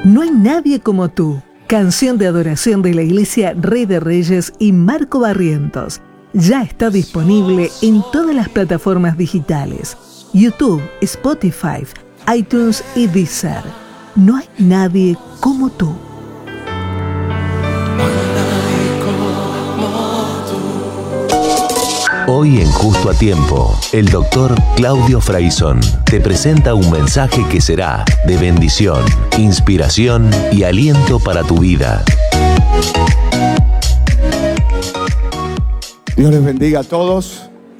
No hay nadie como tú. Canción de adoración de la Iglesia Rey de Reyes y Marco Barrientos. Ya está disponible en todas las plataformas digitales: YouTube, Spotify, iTunes y Deezer. No hay nadie como tú. Hoy en Justo a Tiempo, el doctor Claudio Fraizón te presenta un mensaje que será de bendición, inspiración y aliento para tu vida. Dios les bendiga a todos.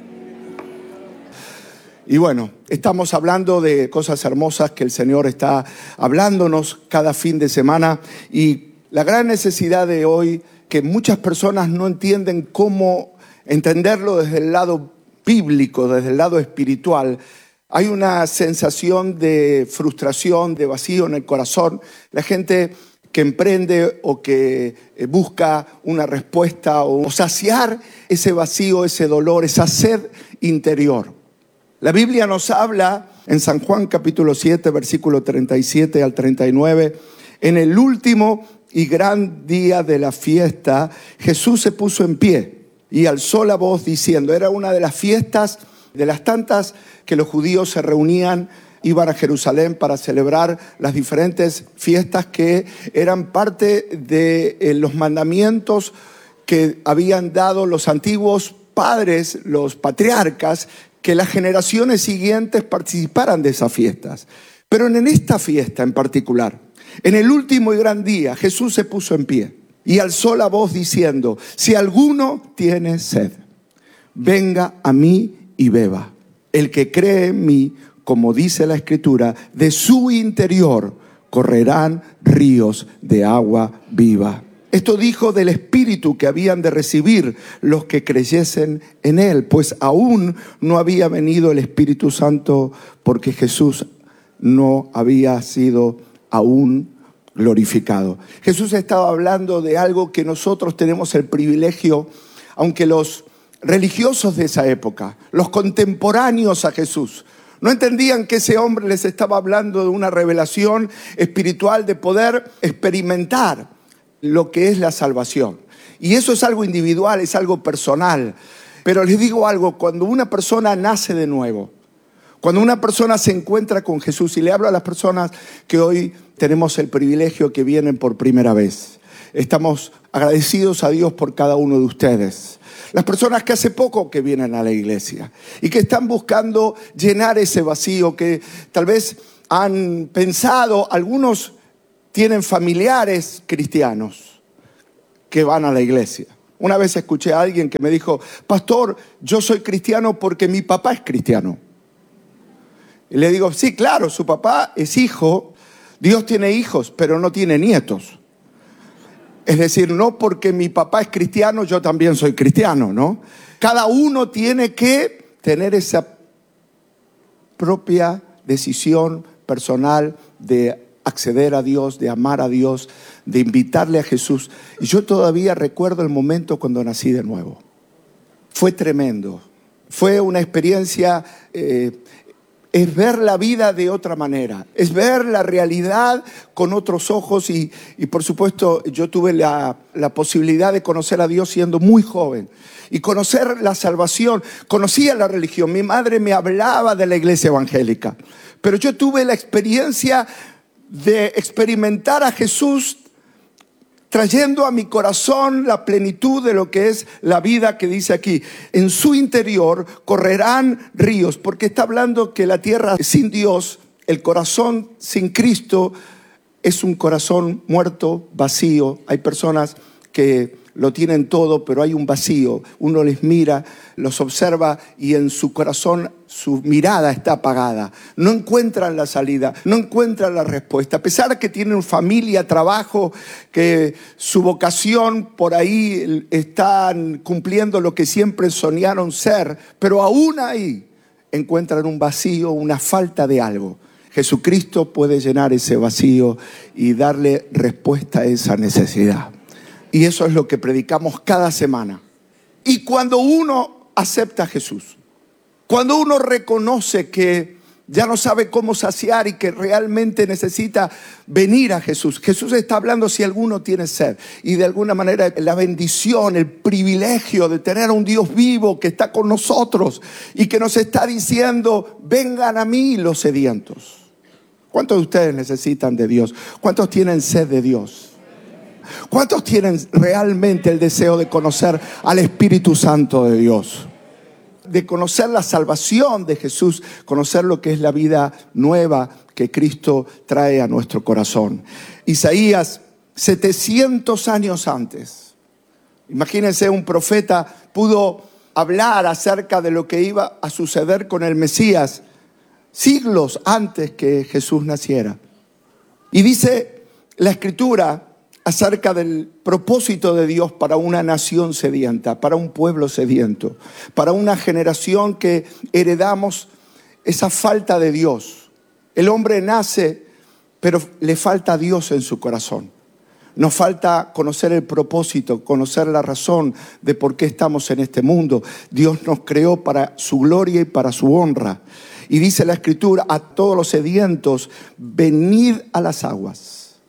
Y bueno, estamos hablando de cosas hermosas que el Señor está hablándonos cada fin de semana. Y la gran necesidad de hoy, que muchas personas no entienden cómo entenderlo desde el lado bíblico, desde el lado espiritual. Hay una sensación de frustración, de vacío en el corazón. La gente que emprende o que busca una respuesta o saciar ese vacío, ese dolor, esa sed interior. La Biblia nos habla en San Juan capítulo 7, versículo 37 al 39. En el último y gran día de la fiesta, Jesús se puso en pie y alzó la voz diciendo, era una de las fiestas, de las tantas que los judíos se reunían, iban a Jerusalén para celebrar las diferentes fiestas que eran parte de los mandamientos que habían dado los antiguos padres, los patriarcas, que las generaciones siguientes participaran de esas fiestas. Pero en esta fiesta en particular, en el último y gran día, Jesús se puso en pie y alzó la voz diciendo, si alguno tiene sed, venga a mí y beba. El que cree en mí, como dice la Escritura, de su interior correrán ríos de agua viva. Esto dijo del Espíritu que habían de recibir los que creyesen en Él, pues aún no había venido el Espíritu Santo porque Jesús no había sido aún glorificado. Jesús estaba hablando de algo que nosotros tenemos el privilegio, aunque los religiosos de esa época, los contemporáneos a Jesús, no entendían que ese hombre les estaba hablando de una revelación espiritual, de poder experimentar lo que es la salvación. Y eso es algo individual, es algo personal. Pero les digo algo, cuando una persona nace de nuevo, cuando una persona se encuentra con Jesús, y le hablo a las personas que hoy tenemos el privilegio que vienen por primera vez, estamos agradecidos a Dios por cada uno de ustedes. Las personas que hace poco que vienen a la iglesia y que están buscando llenar ese vacío, que tal vez han pensado, algunos tienen familiares cristianos que van a la iglesia. Una vez escuché a alguien que me dijo, pastor, yo soy cristiano porque mi papá es cristiano. Y le digo, sí, claro, su papá es hijo, Dios tiene hijos, pero no tiene nietos. Es decir, no porque mi papá es cristiano, yo también soy cristiano, ¿no? Cada uno tiene que tener esa propia decisión personal de acceder a Dios, de amar a Dios, de invitarle a Jesús. Y yo todavía recuerdo el momento cuando nací de nuevo. Fue tremendo. Fue una experiencia, es ver la vida de otra manera, es ver la realidad con otros ojos y por supuesto yo tuve la posibilidad de conocer a Dios siendo muy joven y conocer la salvación. Conocía la religión, mi madre me hablaba de la iglesia evangélica, pero yo tuve la experiencia de experimentar a Jesús trayendo a mi corazón la plenitud de lo que es la vida que dice aquí. En su interior correrán ríos, porque está hablando que la tierra sin Dios, el corazón sin Cristo, es un corazón muerto, vacío. Hay personas que lo tienen todo, pero hay un vacío. Uno les mira, los observa y en su corazón su mirada está apagada. No encuentran la salida, no encuentran la respuesta. A pesar de que tienen familia, trabajo, que su vocación por ahí están cumpliendo lo que siempre soñaron ser, pero aún ahí encuentran un vacío, una falta de algo. Jesucristo puede llenar ese vacío y darle respuesta a esa necesidad. Y eso es lo que predicamos cada semana. Y cuando uno acepta a Jesús, cuando uno reconoce que ya no sabe cómo saciar y que realmente necesita venir a Jesús. Jesús está hablando si alguno tiene sed. Y de alguna manera la bendición, el privilegio de tener a un Dios vivo que está con nosotros y que nos está diciendo, vengan a mí los sedientos. ¿Cuántos de ustedes necesitan de Dios? ¿Cuántos tienen sed de Dios? ¿Cuántos tienen realmente el deseo de conocer al Espíritu Santo de Dios? De conocer la salvación de Jesús, conocer lo que es la vida nueva que Cristo trae a nuestro corazón. Isaías, 700 años antes, imagínense, un profeta pudo hablar acerca de lo que iba a suceder con el Mesías siglos antes que Jesús naciera. Y dice la Escritura acerca del propósito de Dios para una nación sedienta, para un pueblo sediento, para una generación que heredamos esa falta de Dios. El hombre nace, pero le falta Dios en su corazón. Nos falta conocer el propósito, conocer la razón de por qué estamos en este mundo. Dios nos creó para su gloria y para su honra. Y dice la Escritura, a todos los sedientos, venid a las aguas.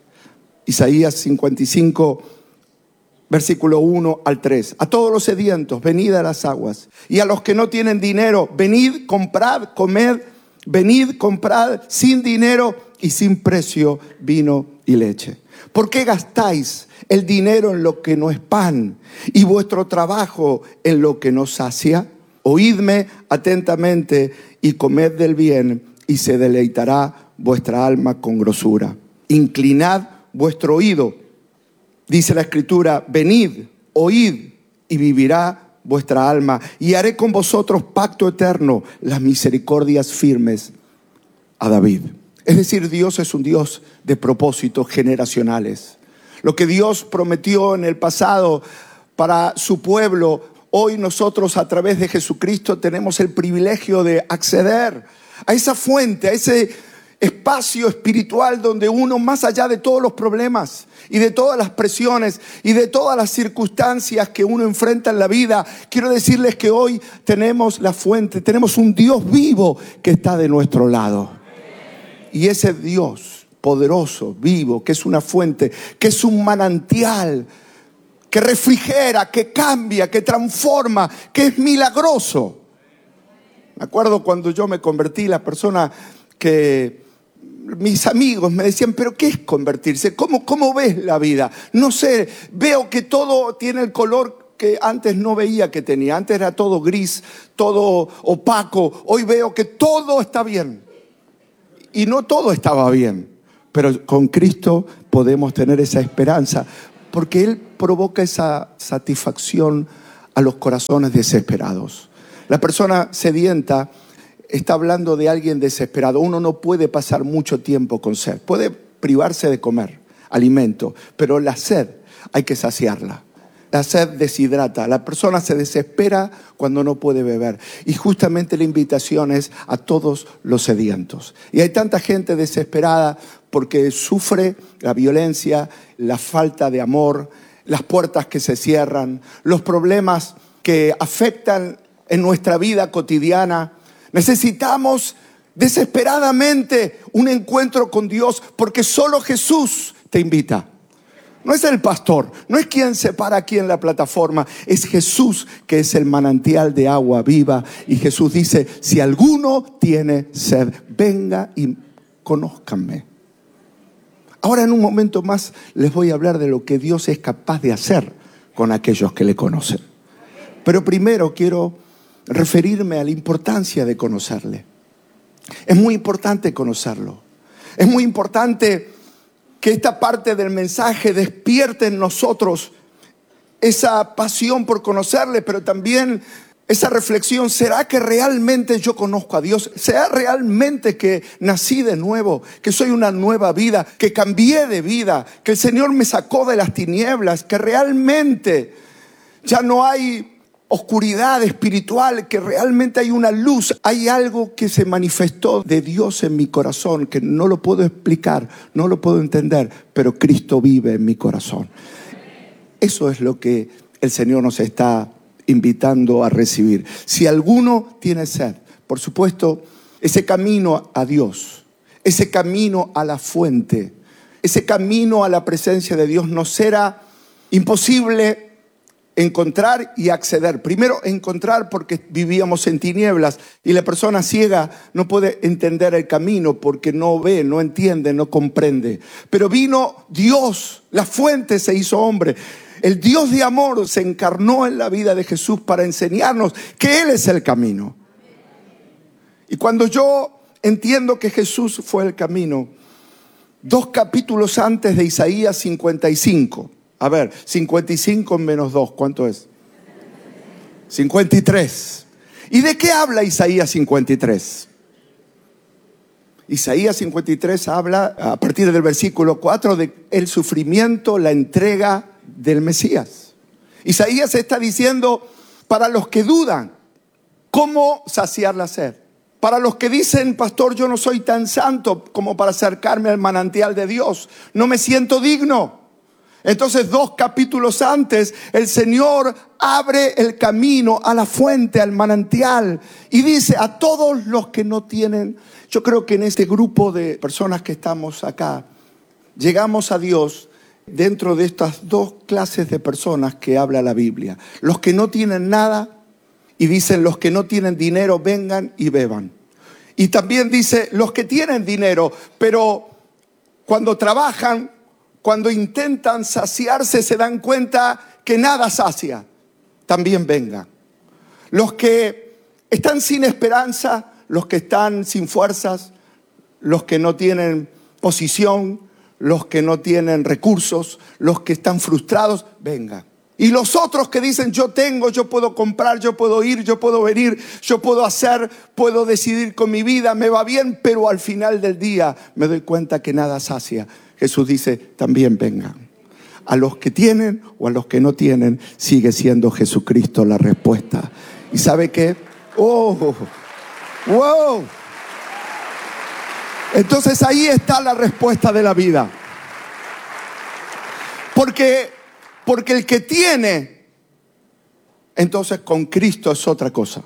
Isaías 55, versículo 1 al 3. A todos los sedientos, venid a las aguas. Y a los que no tienen dinero, venid, comprad, comed. Venid, comprad sin dinero y sin precio vino y leche. ¿Por qué gastáis el dinero en lo que no es pan y vuestro trabajo en lo que no sacia? Oídme atentamente y comed del bien, y se deleitará vuestra alma con grosura. Inclinad vuestro oído, dice la Escritura, venid, oíd, y vivirá vuestra alma, y haré con vosotros pacto eterno, las misericordias firmes a David. Es decir, Dios es un Dios de propósitos generacionales. Lo que Dios prometió en el pasado para su pueblo, hoy nosotros a través de Jesucristo tenemos el privilegio de acceder a esa fuente, a ese espacio espiritual donde uno, más allá de todos los problemas y de todas las presiones y de todas las circunstancias que uno enfrenta en la vida, quiero decirles que hoy tenemos la fuente, tenemos un Dios vivo que está de nuestro lado. Y ese Dios poderoso, vivo, que es una fuente, que es un manantial, que refrigera, que cambia, que transforma, que es milagroso. Me acuerdo cuando yo me convertí, la persona que mis amigos me decían, ¿pero qué es convertirse? ¿Cómo ves la vida? No sé, veo que todo tiene el color que antes no veía que tenía. Antes era todo gris, todo opaco. Hoy veo que todo está bien. Y no todo estaba bien. Pero con Cristo podemos tener esa esperanza, porque Él provoca esa satisfacción a los corazones desesperados. La persona sedienta está hablando de alguien desesperado. Uno no puede pasar mucho tiempo con sed. Puede privarse de comer alimento, pero la sed hay que saciarla. La sed deshidrata. La persona se desespera cuando no puede beber. Y justamente la invitación es a todos los sedientos. Y hay tanta gente desesperada porque sufre la violencia, la falta de amor, las puertas que se cierran, los problemas que afectan en nuestra vida cotidiana. Necesitamos desesperadamente un encuentro con Dios, porque solo Jesús te invita. No es el pastor, no es quien se para aquí en la plataforma, es Jesús que es el manantial de agua viva. Y Jesús dice, si alguno tiene sed, venga y conózcanme. Ahora en un momento más les voy a hablar de lo que Dios es capaz de hacer con aquellos que le conocen. Pero primero quiero referirme a la importancia de conocerle. Es muy importante conocerlo. Es muy importante que esta parte del mensaje despierte en nosotros esa pasión por conocerle, pero también esa reflexión: ¿será que realmente yo conozco a Dios? ¿Será realmente que nací de nuevo? ¿Que soy una nueva vida? ¿Que cambié de vida? ¿Que el Señor me sacó de las tinieblas? ¿Que realmente ya no hay oscuridad espiritual? ¿Que realmente hay una luz? Hay algo que se manifestó de Dios en mi corazón que no lo puedo explicar, no lo puedo entender, pero Cristo vive en mi corazón. Eso es lo que el Señor nos está invitando a recibir. Si alguno tiene sed, por supuesto, ese camino a Dios, ese camino a la fuente, ese camino a la presencia de Dios nos era imposible encontrar y acceder. Primero, encontrar porque vivíamos en tinieblas y la persona ciega no puede entender el camino porque no ve, no entiende, no comprende. Pero vino Dios, la fuente se hizo hombre. El Dios de amor se encarnó en la vida de Jesús para enseñarnos que Él es el camino. Y cuando yo entiendo que Jesús fue el camino, 2 capítulos antes de Isaías 55, a ver, 55 menos 2, ¿cuánto es? 53. ¿Y de qué habla Isaías 53? Isaías 53 habla, a partir del versículo 4, de el sufrimiento, la entrega del Mesías. Isaías está diciendo, para los que dudan, ¿cómo saciar la sed? Para los que dicen, pastor, yo no soy tan santo como para acercarme al manantial de Dios, no me siento digno. Entonces 2 capítulos antes el Señor abre el camino a la fuente, al manantial, y dice a todos los que no tienen. Yo creo que en este grupo de personas que estamos acá llegamos a Dios dentro de estas 2 clases de personas que habla la Biblia. Los que no tienen nada, y dicen los que no tienen dinero vengan y beban. Y también dice los que tienen dinero, pero cuando trabajan, cuando intentan saciarse, se dan cuenta que nada sacia. También vengan. Los que están sin esperanza, los que están sin fuerzas, los que no tienen posición, los que no tienen recursos, los que están frustrados, vengan. Y los otros que dicen, yo tengo, yo puedo comprar, yo puedo ir, yo puedo venir, yo puedo hacer, puedo decidir con mi vida, me va bien, pero al final del día me doy cuenta que nada sacia. Jesús dice, también vengan. A los que tienen o a los que no tienen, sigue siendo Jesucristo la respuesta. ¿Y sabe qué? ¡Oh! ¡Wow! Entonces ahí está la respuesta de la vida. Porque el que tiene, entonces con Cristo es otra cosa.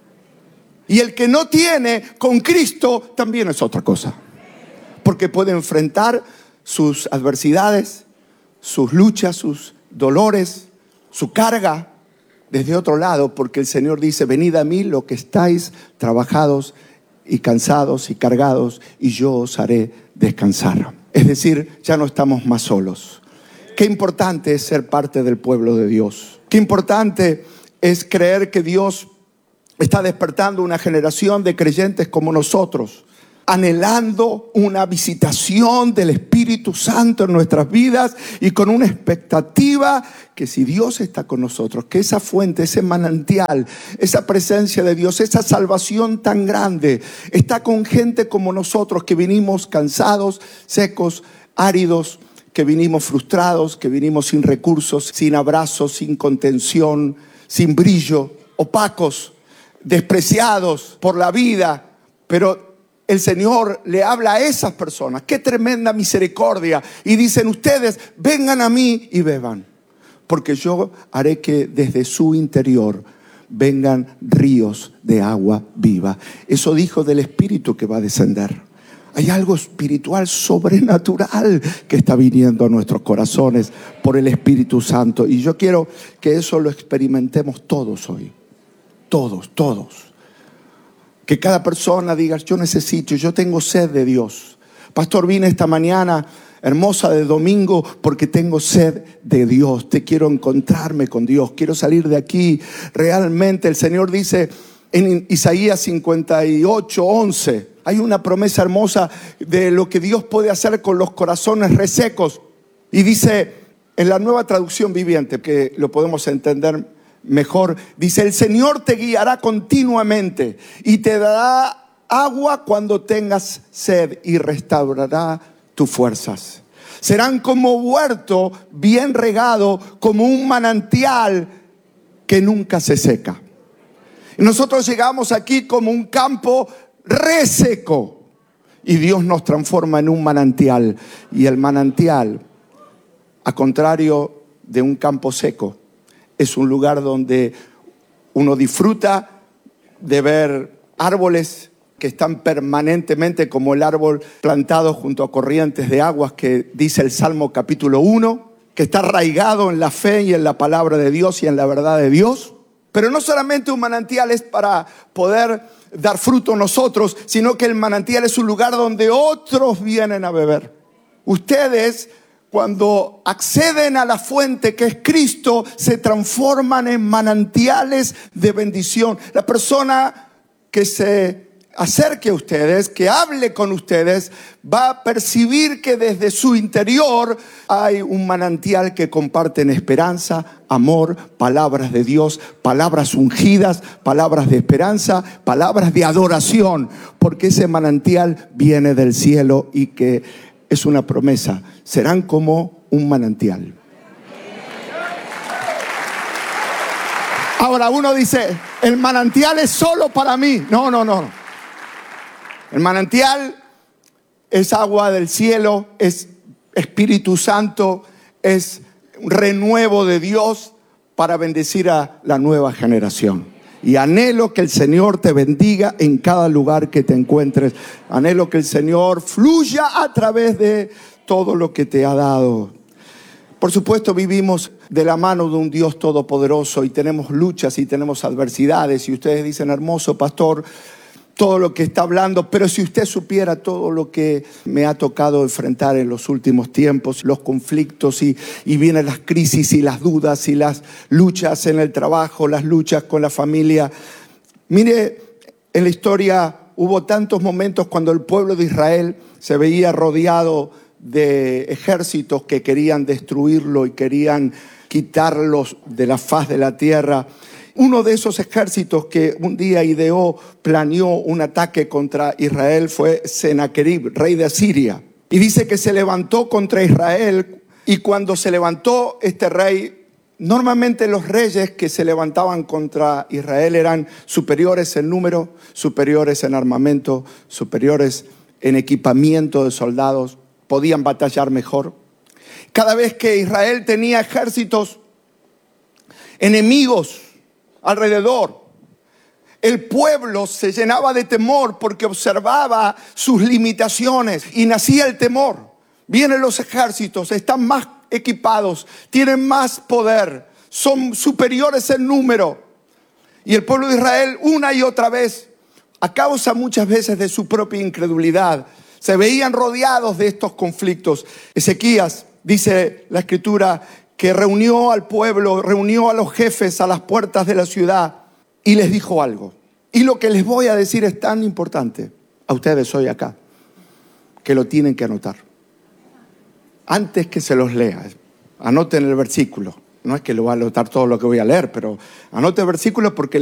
Y el que no tiene, con Cristo también es otra cosa. Porque puede enfrentar sus adversidades, sus luchas, sus dolores, su carga desde otro lado, porque el Señor dice, venid a mí los que estáis trabajados y cansados y cargados, y yo os haré descansar. Es decir, ya no estamos más solos. Qué importante es ser parte del pueblo de Dios. Qué importante es creer que Dios está despertando una generación de creyentes como nosotros, anhelando una visitación del Espíritu Santo en nuestras vidas y con una expectativa que si Dios está con nosotros, que esa fuente, ese manantial, esa presencia de Dios, esa salvación tan grande, está con gente como nosotros que vinimos cansados, secos, áridos, que vinimos frustrados, que vinimos sin recursos, sin abrazos, sin contención, sin brillo, opacos, despreciados por la vida, pero el Señor le habla a esas personas. ¡Qué tremenda misericordia! Y dicen, ustedes vengan a mí y beban, porque yo haré que desde su interior vengan ríos de agua viva. Eso dijo del Espíritu que va a descender. Hay algo espiritual sobrenatural que está viniendo a nuestros corazones por el Espíritu Santo. Y yo quiero que eso lo experimentemos todos hoy. Todos. Que cada persona diga, yo necesito, yo tengo sed de Dios. Pastor, vine esta mañana hermosa de domingo porque tengo sed de Dios. Te quiero encontrarme con Dios. Quiero salir de aquí. Realmente el Señor dice en Isaías 58:11, hay una promesa hermosa de lo que Dios puede hacer con los corazones resecos. Y dice en la Nueva Traducción Viviente, que lo podemos entender mejor, dice, el Señor te guiará continuamente y te dará agua cuando tengas sed y restaurará tus fuerzas. Serán como huerto bien regado, como un manantial que nunca se seca. Y nosotros llegamos aquí como un campo reseco y Dios nos transforma en un manantial. Y el manantial, a contrario de un campo seco, es un lugar donde uno disfruta de ver árboles que están permanentemente como el árbol plantado junto a corrientes de aguas, que dice el Salmo capítulo 1, que está arraigado en la fe y en la palabra de Dios y en la verdad de Dios. Pero no solamente un manantial es para poder dar fruto nosotros, sino que el manantial es un lugar donde otros vienen a beber. Ustedes, cuando acceden a la fuente que es Cristo, se transforman en manantiales de bendición. La persona que se acerque a ustedes, que hable con ustedes, va a percibir que desde su interior hay un manantial que comparten esperanza, amor, palabras de Dios, palabras ungidas, palabras de esperanza, palabras de adoración, porque ese manantial viene del cielo y que es una promesa. Serán como un manantial. Ahora uno dice, el manantial es solo para mí. No. El manantial es agua del cielo, es Espíritu Santo, es renuevo de Dios para bendecir a la nueva generación. Y anhelo que el Señor te bendiga en cada lugar que te encuentres. Anhelo que el Señor fluya a través de todo lo que te ha dado. Por supuesto, vivimos de la mano de un Dios todopoderoso y tenemos luchas y tenemos adversidades. Y ustedes dicen, hermoso pastor, todo lo que está hablando, pero si usted supiera todo lo que me ha tocado enfrentar en los últimos tiempos, los conflictos y vienen las crisis y las dudas y las luchas en el trabajo, las luchas con la familia. Mire, en la historia hubo tantos momentos cuando el pueblo de Israel se veía rodeado de ejércitos que querían destruirlo y querían quitarlos de la faz de la tierra. Uno de esos ejércitos que un día planeó un ataque contra Israel fue Sennacherib, rey de Asiria. Y dice que se levantó contra Israel, y cuando se levantó este rey, normalmente los reyes que se levantaban contra Israel eran superiores en número, superiores en armamento, superiores en equipamiento de soldados, podían batallar mejor. Cada vez que Israel tenía ejércitos enemigos alrededor, el pueblo se llenaba de temor porque observaba sus limitaciones y nacía el temor. Vienen los ejércitos, están más equipados, tienen más poder, son superiores en número. Y el pueblo de Israel, una y otra vez, a causa muchas veces de su propia incredulidad, se veían rodeados de estos conflictos. Ezequías, dice la escritura, que reunió al pueblo, reunió a los jefes a las puertas de la ciudad y les dijo algo. Y lo que les voy a decir es tan importante a ustedes hoy acá, que lo tienen que anotar. Antes que se los lea, anoten el versículo. No es que lo voy a anotar todo lo que voy a leer, pero anoten el versículo porque